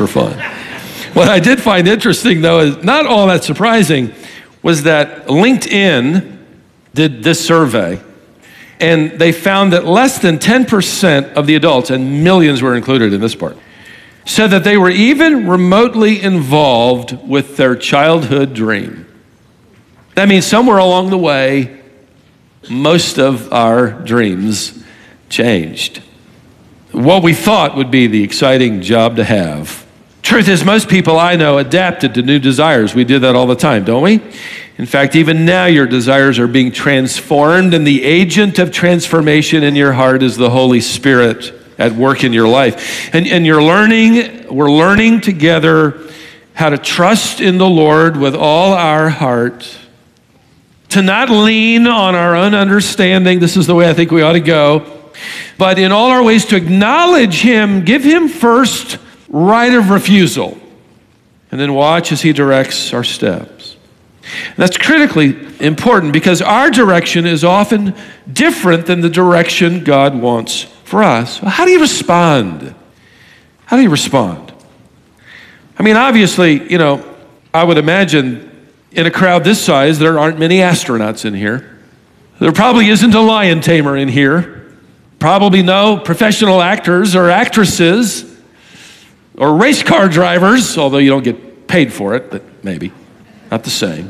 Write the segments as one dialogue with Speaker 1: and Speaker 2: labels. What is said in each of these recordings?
Speaker 1: for fun. What I did find interesting, though, is not all that surprising, was that LinkedIn did this survey, and they found that less than 10% of the adults, and millions were included in this part, said that they were even remotely involved with their childhood dream. That means somewhere along the way, most of our dreams changed. What we thought would be the exciting job to have. Truth is, most people I know adapted to new desires. We do that all the time, don't we? In fact, even now your desires are being transformed, and the agent of transformation in your heart is the Holy Spirit at work in your life. And we're learning together how to trust in the Lord with all our heart, to not lean on our own understanding. This is the way I think we ought to go. But in all our ways to acknowledge Him, give Him first right of refusal, and then watch as He directs our steps. And that's critically important because our direction is often different than the direction God wants for us. How do you respond? How do you respond? I mean, obviously, I would imagine in a crowd this size, there aren't many astronauts in here. There probably isn't a lion tamer in here. Probably no professional actors or actresses or race car drivers, although you don't get paid for it, but maybe. Not the same.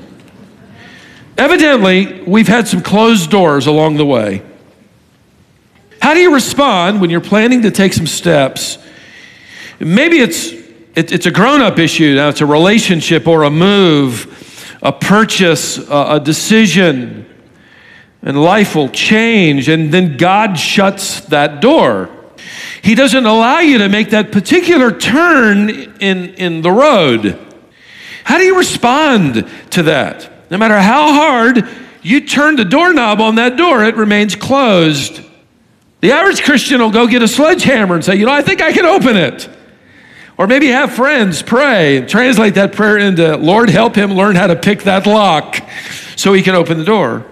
Speaker 1: Evidently, we've had some closed doors along the way. How do you respond when you're planning to take some steps? Maybe it's a grown-up issue. Now it's a relationship or a move, a purchase, a decision, and life will change, and then God shuts that door. He doesn't allow you to make that particular turn in the road. How do you respond to that? No matter how hard you turn the doorknob on that door, it remains closed. The average Christian will go get a sledgehammer and say, I think I can open it. Or maybe have friends pray and translate that prayer into, Lord, help him learn how to pick that lock so he can open the door.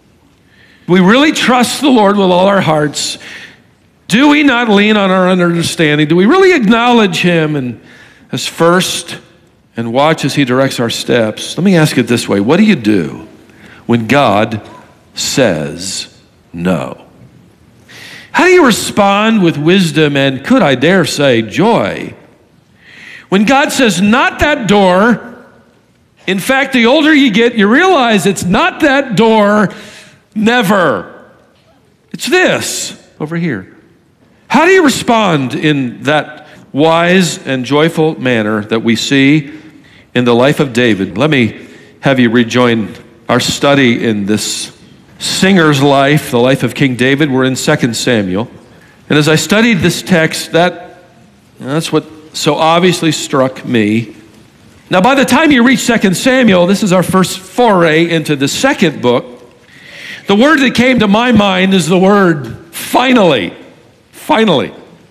Speaker 1: We really trust the Lord with all our hearts. Do we not lean on our own understanding? Do we really acknowledge Him as first and watch as He directs our steps? Let me ask it this way. What do you do when God says no? How do you respond with wisdom and, could I dare say, joy? When God says, not that door, in fact, the older you get, you realize it's not that door, never. It's this over here. How do you respond in that wise and joyful manner that we see in the life of David? Let me have you rejoin our study in this singer's life, the life of King David. We're in 2 Samuel. And as I studied this text, that's what so obviously struck me. Now, by the time you reach 2 Samuel, this is our first foray into the second book. The word that came to my mind is the word finally. Finally.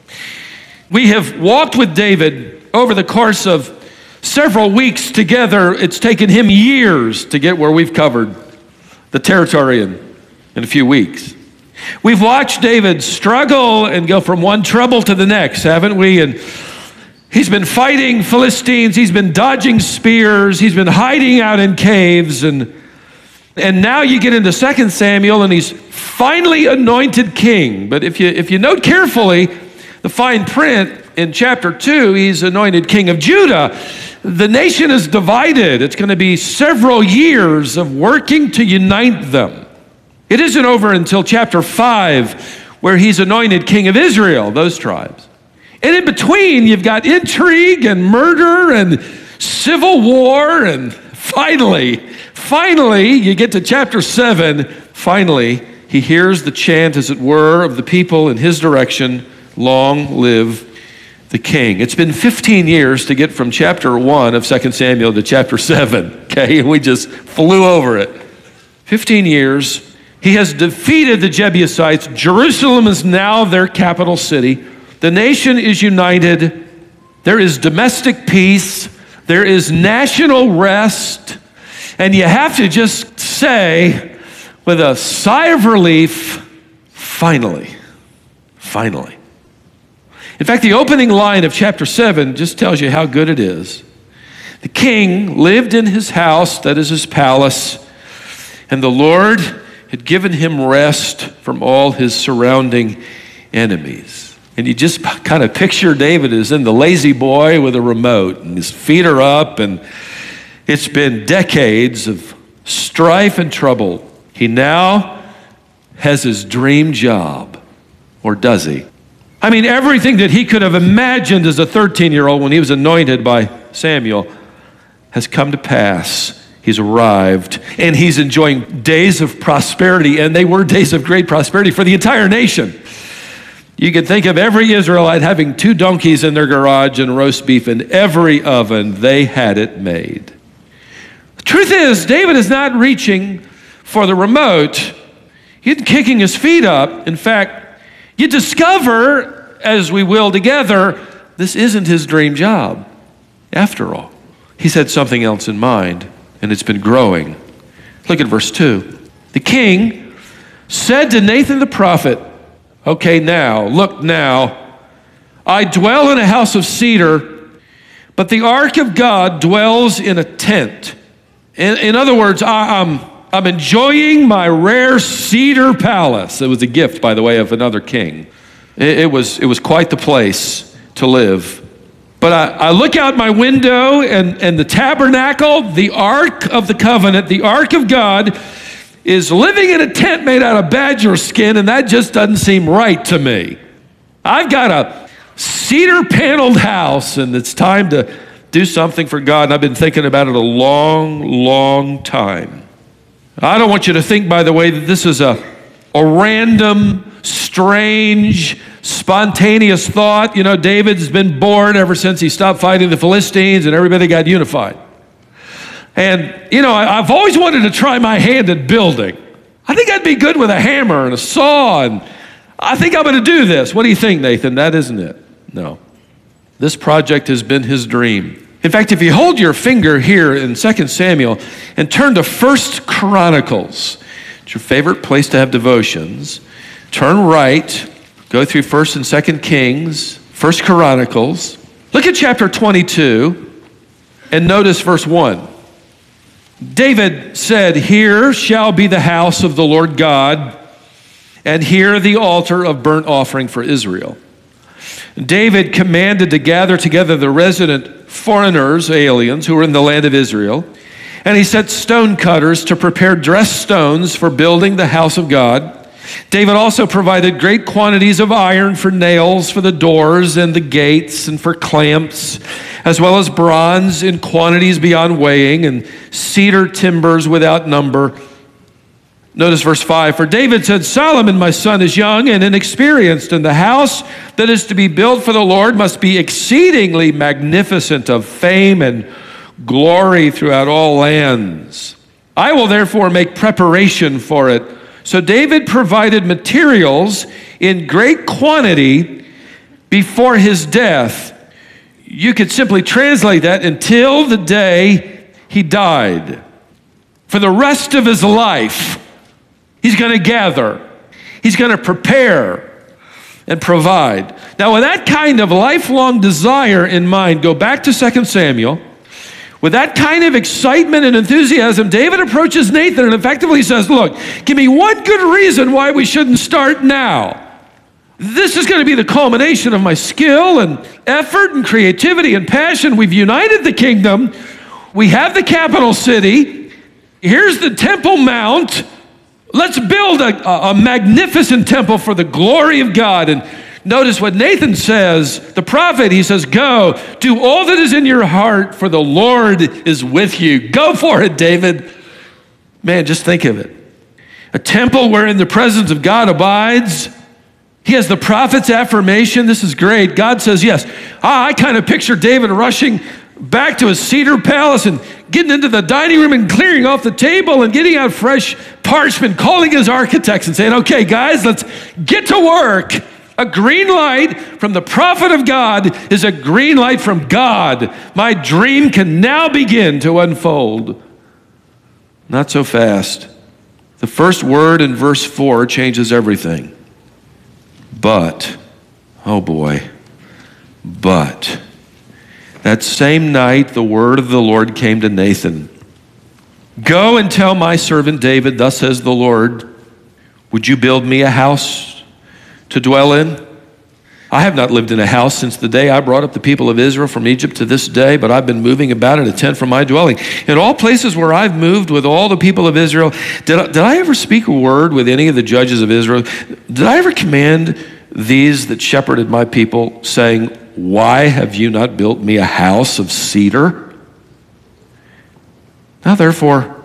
Speaker 1: We have walked with David over the course of several weeks together. It's taken him years to get where we've covered the territory in a few weeks. We've watched David struggle and go from one trouble to the next, haven't we? And he's been fighting Philistines. He's been dodging spears. He's been hiding out in caves. And now you get into 2 Samuel, and he's finally anointed king. But if you note carefully, the fine print in chapter 2, he's anointed king of Judah. The nation is divided. It's going to be several years of working to unite them. It isn't over until chapter 5, where he's anointed king of Israel, those tribes. And in between, you've got intrigue and murder and civil war, and finally, you get to chapter 7. Finally, he hears the chant, as it were, of the people in his direction, long live the king. It's been 15 years to get from chapter 1 of 2 Samuel to chapter 7, okay? We just flew over it. 15 years. He has defeated the Jebusites. Jerusalem is now their capital city. The nation is united. There is domestic peace. There is national rest. And you have to just say, with a sigh of relief, finally. In fact, the opening line of chapter 7 just tells you how good it is. The king lived in his house, that is his palace, and the Lord had given him rest from all his surrounding enemies. And you just kind of picture David as in the lazy boy with a remote, and his feet are up, and it's been decades of strife and trouble. He now has his dream job, or does he? I mean, everything that he could have imagined as a 13-year-old when he was anointed by Samuel has come to pass. He's arrived, and he's enjoying days of prosperity, and they were days of great prosperity for the entire nation. You could think of every Israelite having 2 donkeys in their garage and roast beef in every oven. They had it made. The truth is, David is not reaching for the remote. He's kicking his feet up. In fact, you discover, as we will together, this isn't his dream job. After all, he's had something else in mind, and it's been growing. Look at verse 2. The king said to Nathan the prophet, okay, look now, I dwell in a house of cedar, but the ark of God dwells in a tent. In other words, I'm enjoying my rare cedar palace. It was a gift, by the way, of another king. It was quite the place to live. But I look out my window, and the tabernacle, the ark of the covenant, the ark of God, is living in a tent made out of badger skin, and that just doesn't seem right to me. I've got a cedar paneled house, and it's time to do something for God, and I've been thinking about it a long, long time. I don't want you to think, by the way, that this is a random, strange, spontaneous thought. You know, David's been bored ever since he stopped fighting the Philistines and everybody got unified. And, you know, I've always wanted to try my hand at building. I think I'd be good with a hammer and a saw, and I think I'm going to do this. What do you think, Nathan? That isn't it. No. This project has been his dream. In fact, if you hold your finger here in 2 Samuel and turn to 1 Chronicles, it's your favorite place to have devotions, turn right, go through 1 and 2 Kings, 1 Chronicles, look at chapter 22, and notice verse 1. David said, here shall be the house of the Lord God, and here the altar of burnt offering for Israel. David commanded to gather together the resident foreigners, aliens, who were in the land of Israel, and he set stone cutters to prepare dressed stones for building the house of God. David also provided great quantities of iron for nails for the doors and the gates and for clamps, as well as bronze in quantities beyond weighing and cedar timbers without number. Notice verse 5, for David said, Solomon, my son, is young and inexperienced, and the house that is to be built for the Lord must be exceedingly magnificent, of fame and glory throughout all lands. I will therefore make preparation for it. So David provided materials in great quantity before his death. You could simply translate that until the day he died. For the rest of his life, he's going to gather. He's going to prepare and provide. Now, with that kind of lifelong desire in mind, go back to 2 Samuel. With that kind of excitement and enthusiasm, David approaches Nathan and effectively says, look, give me one good reason why we shouldn't start now. This is going to be the culmination of my skill and effort and creativity and passion. We've united the kingdom. We have the capital city. Here's the Temple Mount. Let's build a magnificent temple for the glory of God. And notice what Nathan says, the prophet, he says, go, do all that is in your heart, for the Lord is with you. Go for it, David. Man, just think of it. A temple wherein the presence of God abides. He has the prophet's affirmation. This is great. God says, yes. I kind of picture David rushing back to his cedar palace and getting into the dining room and clearing off the table and getting out fresh parchment, calling his architects and saying, okay, guys, let's get to work. A green light from the prophet of God is a green light from God. My dream can now begin to unfold. Not so fast. The first word in verse 4 changes everything. But, oh boy, But that same night, the word of the Lord came to Nathan. Go and tell my servant David, thus says the Lord, would you build me a house to dwell in? I have not lived in a house since the day I brought up the people of Israel from Egypt to this day, but I've been moving about in a tent for my dwelling. In all places where I've moved with all the people of Israel, did I ever speak a word with any of the judges of Israel? Did I ever command these that shepherded my people, saying, why have you not built me a house of cedar? Now therefore,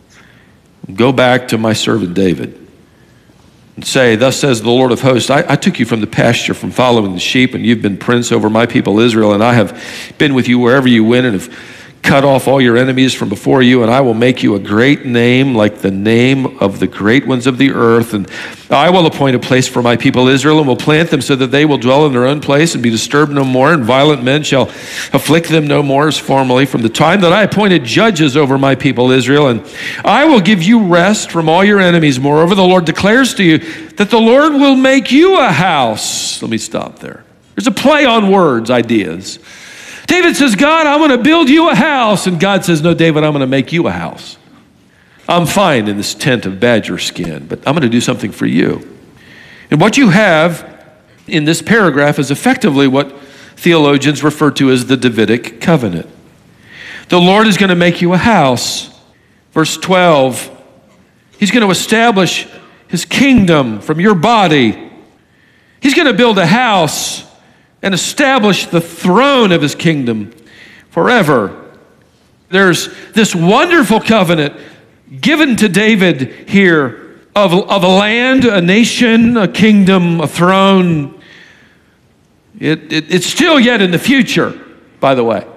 Speaker 1: go back to my servant David and say, thus says the Lord of hosts, I took you from the pasture, from following the sheep, and you've been prince over my people Israel, and I have been with you wherever you went, and have cut off all your enemies from before you, and I will make you a great name like the name of the great ones of the earth. And I will appoint a place for my people Israel, and will plant them so that they will dwell in their own place and be disturbed no more, and violent men shall afflict them no more as formerly, from the time that I appointed judges over my people Israel. And I will give you rest from all your enemies. Moreover, the Lord declares to you that the Lord will make you a house. Let me stop there. There's a play on words, ideas. David says, God, I want to build you a house. And God says, no, David, I'm going to make you a house. I'm fine in this tent of badger skin, but I'm going to do something for you. And what you have in this paragraph is effectively what theologians refer to as the Davidic covenant. The Lord is going to make you a house. Verse 12, he's going to establish his kingdom from your body. He's going to build a house and establish the throne of his kingdom forever. There's this wonderful covenant given to David here of a land, a nation, a kingdom, a throne. It's still yet in the future, by the way.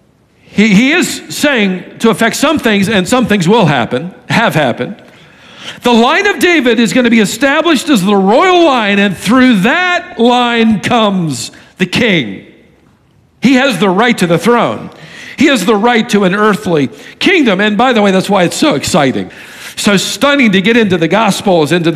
Speaker 1: He is saying to affect some things, and some things will happen, have happened. The line of David is going to be established as the royal line, and through that line comes the king. He has the right to the throne. He has the right to an earthly kingdom. And by the way, that's why it's so exciting, so stunning to get into the Gospels, into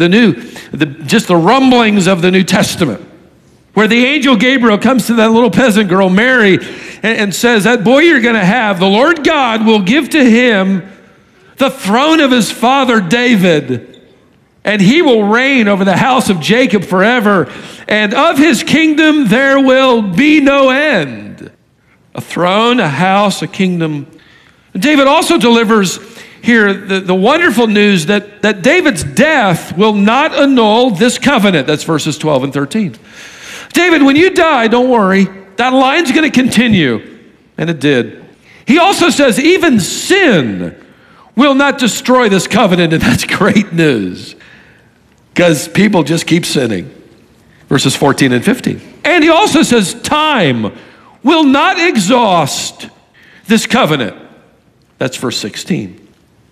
Speaker 1: just the rumblings of the New Testament, where the angel Gabriel comes to that little peasant girl, Mary, and says, that boy you're going to have, the Lord God will give to him the throne of his father David, and he will reign over the house of Jacob forever, and of his kingdom there will be no end. A throne, a house, a kingdom. David also delivers here the wonderful news that David's death will not annul this covenant. That's verses 12 and 13. David, when you die, don't worry, that line's going to continue. And it did. He also says even sin will not destroy this covenant, and that's great news, because people just keep sinning. Verses 14 and 15. And he also says time will not exhaust this covenant. That's verse 16.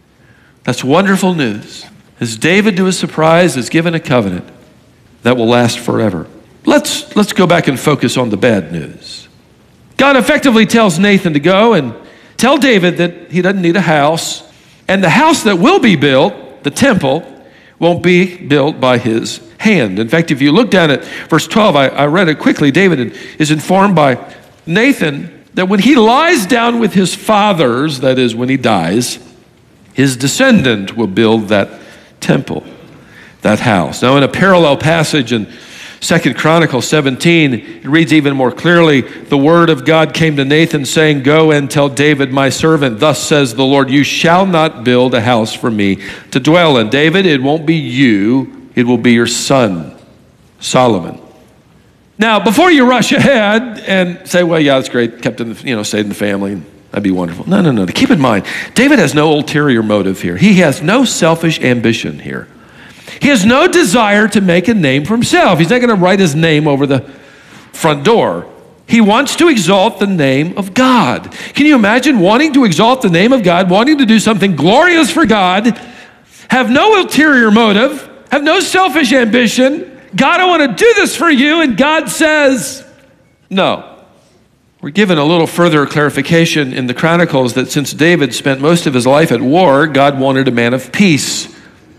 Speaker 1: That's wonderful news. As David, to his surprise, is given a covenant that will last forever. Let's go back and focus on the bad news. God effectively tells Nathan to go and tell David that he doesn't need a house, and the house that will be built, the temple, won't be built by his hand. In fact, if you look down at verse 12, I read it quickly. David is informed by Nathan that when he lies down with his fathers, that is, when he dies, his descendant will build that temple, that house. Now, in a parallel passage in 2 Chronicles 17, it reads even more clearly, the word of God came to Nathan saying, go and tell David, my servant, thus says the Lord, you shall not build a house for me to dwell in. David, it won't be you, it will be your son, Solomon. Now, before you rush ahead and say, well, yeah, that's great, kept in the, stayed in the family, that'd be wonderful. No. Keep in mind, David has no ulterior motive here. He has no selfish ambition here. He has no desire to make a name for himself. He's not going to write his name over the front door. He wants to exalt the name of God. Can you imagine wanting to exalt the name of God, wanting to do something glorious for God, have no ulterior motive, have no selfish ambition? God, I want to do this for you. And God says, no. We're given a little further clarification in the Chronicles that since David spent most of his life at war, God wanted a man of peace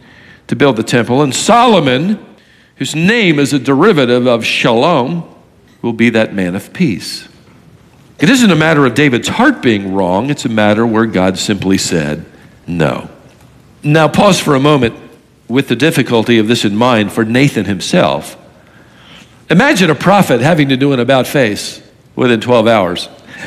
Speaker 1: to build the temple. And Solomon, whose name is a derivative of shalom, will be that man of peace. It isn't a matter of David's heart being wrong. It's a matter where God simply said no. Now pause for a moment with the difficulty of this in mind for Nathan himself. Imagine a prophet having to do an about face within 12 hours.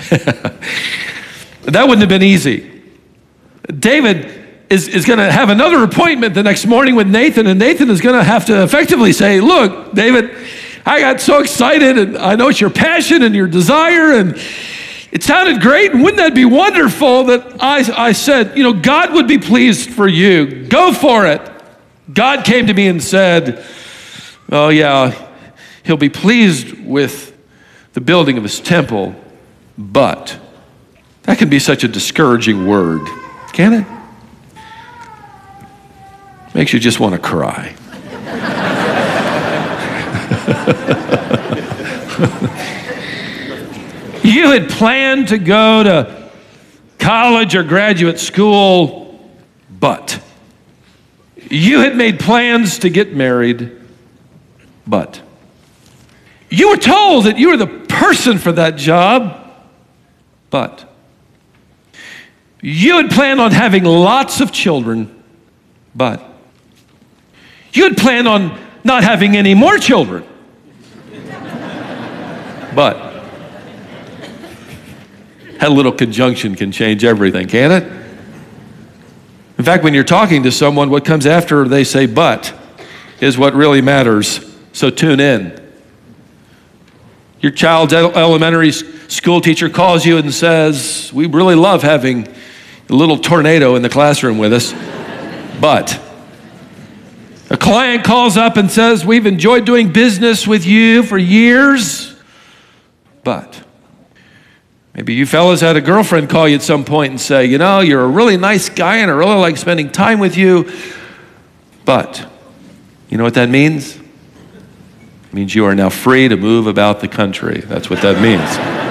Speaker 1: That wouldn't have been easy. David is going to have another appointment the next morning with Nathan, and Nathan is going to have to effectively say, look, David, I got so excited, and I know it's your passion and your desire, and it sounded great, and wouldn't that be wonderful that I said, God would be pleased for you. Go for it. God came to me and said, oh yeah, he'll be pleased with the building of his temple, but that can be such a discouraging word, can it? Makes you just want to cry. You had planned to go to college or graduate school, but you had made plans to get married, but you were told that you were the person for that job, but you had planned on having lots of children, but you had planned on not having any more children, but that little conjunction can change everything, can't it? In fact, when you're talking to someone, what comes after they say but is what really matters. So tune in. Your child's elementary school teacher calls you and says, we really love having a little tornado in the classroom with us, but a client calls up and says, we've enjoyed doing business with you for years, but maybe you fellas had a girlfriend call you at some point and say, you're a really nice guy and I really like spending time with you, but you know what that means? It means you are now free to move about the country. That's what that means.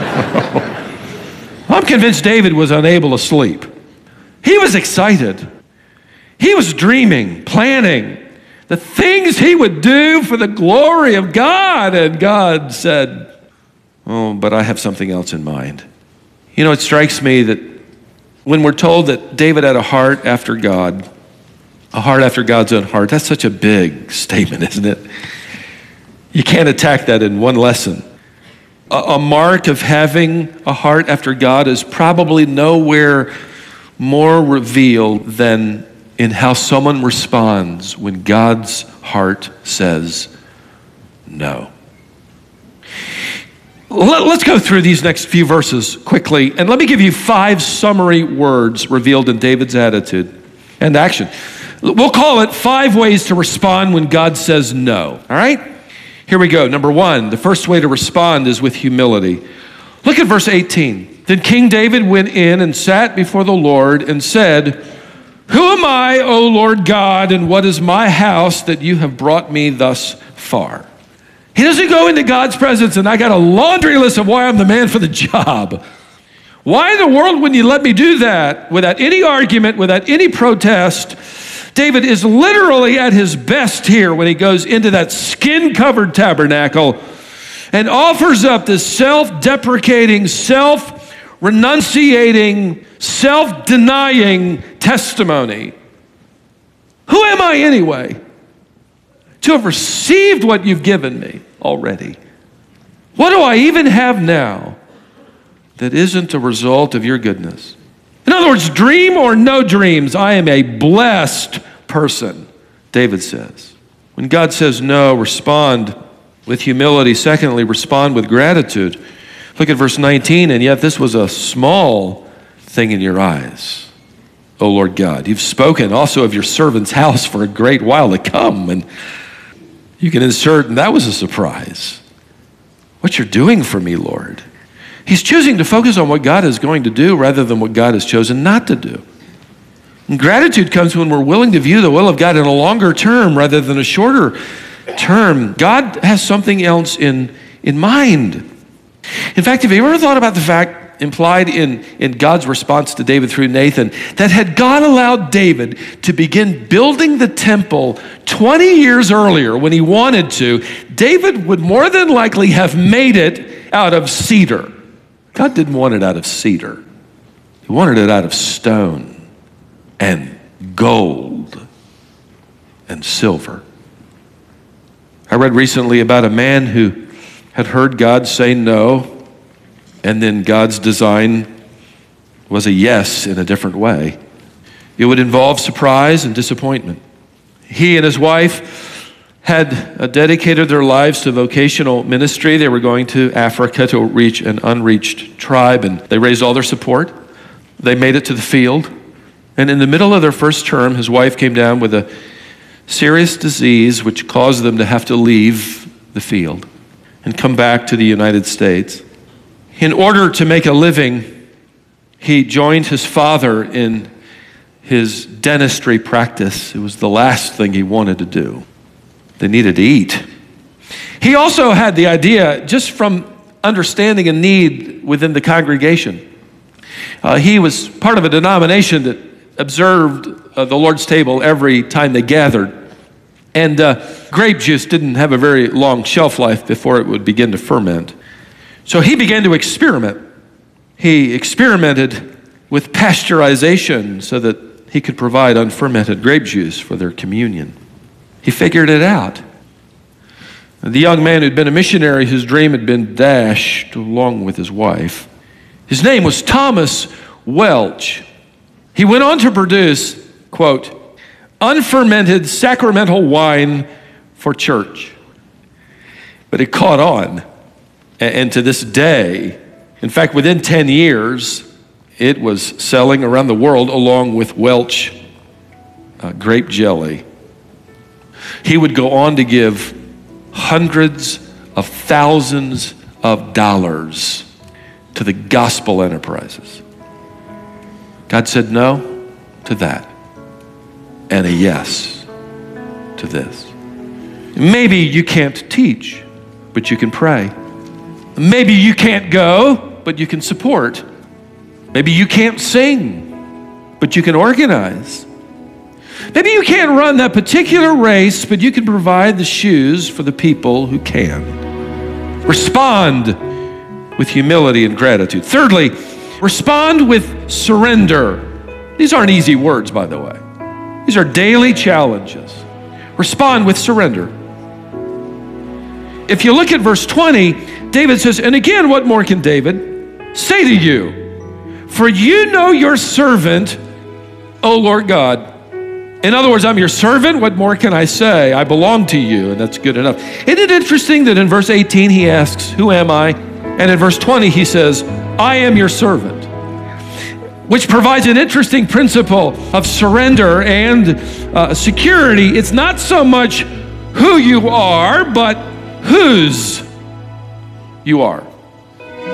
Speaker 1: I'm convinced David was unable to sleep. He was excited. He was dreaming, planning the things he would do for the glory of God. And God said, oh, but I have something else in mind. It strikes me that when we're told that David had a heart after God, a heart after God's own heart, that's such a big statement, isn't it? You can't attack that in one lesson. A mark of having a heart after God is probably nowhere more revealed than in how someone responds when God's heart says no. Let's go through these next few verses quickly, and let me give you 5 summary words revealed in David's attitude and action. We'll call it 5 ways to respond when God says no, all right? Here we go. Number 1, the first way to respond is with humility. Look at verse 18. Then King David went in and sat before the Lord and said, who am I, O Lord God, and what is my house that you have brought me thus far? He doesn't go into God's presence and I got a laundry list of why I'm the man for the job. Why in the world wouldn't you let me do that without any argument, without any protest? David is literally at his best here when he goes into that skin-covered tabernacle and offers up this self-deprecating, self-renunciating, self-denying testimony. Who am I anyway to have received what you've given me already? What do I even have now that isn't a result of your goodness? In other words, dream or no dreams, I am a blessed person, David says. When God says no, respond with humility. Secondly, respond with gratitude. Look at verse 19, and yet this was a small thing in your eyes, O Lord God. You've spoken also of your servant's house for a great while to come, and you can insert, and that was a surprise. What you're doing for me, Lord. He's choosing to focus on what God is going to do rather than what God has chosen not to do. And gratitude comes when we're willing to view the will of God in a longer term rather than a shorter term. God has something else in mind. In fact, have you ever thought about the fact implied in God's response to David through Nathan, that had God allowed David to begin building the temple 20 years earlier when he wanted to, David would more than likely have made it out of cedar. God didn't want it out of cedar. He wanted it out of stone and gold and silver. I read recently about a man who had heard God say no, and then God's design was a yes in a different way. It would involve surprise and disappointment. He and his wife had dedicated their lives to vocational ministry. They were going to Africa to reach an unreached tribe, and they raised all their support. They made it to the field, and in the middle of their first term, his wife came down with a serious disease which caused them to have to leave the field and come back to the United States. In order to make a living, he joined his father in his dentistry practice. It was the last thing he wanted to do. They needed to eat. He also had the idea, just from understanding a need within the congregation. He was part of a denomination that observed the Lord's table every time they gathered. And grape juice didn't have a very long shelf life before it would begin to ferment. So he began to experiment. He experimented with pasteurization so that he could provide unfermented grape juice for their communion. He figured it out. The young man who'd been a missionary, whose dream had been dashed along with his wife, his name was Thomas Welch. He went on to produce, quote, unfermented sacramental wine for church. But it caught on. And to this day, in fact, within 10 years, it was selling around the world along with Welch grape jelly. He would go on to give hundreds of thousands of dollars to the gospel enterprises. God said no to that and a yes to this. Maybe you can't teach, but you can pray. Maybe you can't go, but you can support. Maybe you can't sing, but you can organize. Maybe you can't run that particular race, but you can provide the shoes for the people who can. Respond with humility and gratitude. Thirdly, respond with surrender. These aren't easy words, by the way. These are daily challenges. Respond with surrender. If you look at verse 20, David says, and again, what more can David say to you? For you know your servant, O Lord God. In other words, I'm your servant. What more can I say? I belong to you, and that's good enough. Isn't it interesting that in verse 18 he asks, who am I? And in verse 20 he says, I am your servant, which provides an interesting principle of surrender and security. It's not so much who you are, but whose you are.